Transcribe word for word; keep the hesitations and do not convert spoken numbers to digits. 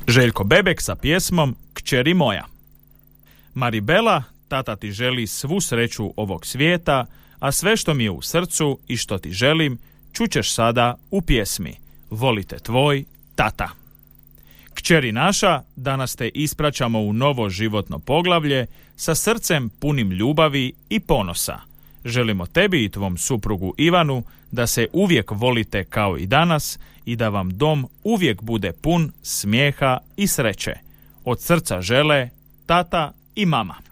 Željko Bebek sa pjesmom Kćeri moja. Maribela, tata ti želi svu sreću ovog svijeta, a sve što mi je u srcu i što ti želim, čućeš sada u pjesmi Volite tvoj tata. Kćeri naša, danas te ispraćamo u novo životno poglavlje sa srcem punim ljubavi i ponosa. Želimo tebi i tvom suprugu Ivanu da se uvijek volite kao i danas i da vam dom uvijek bude pun smijeha i sreće. Od srca žele tata i mama.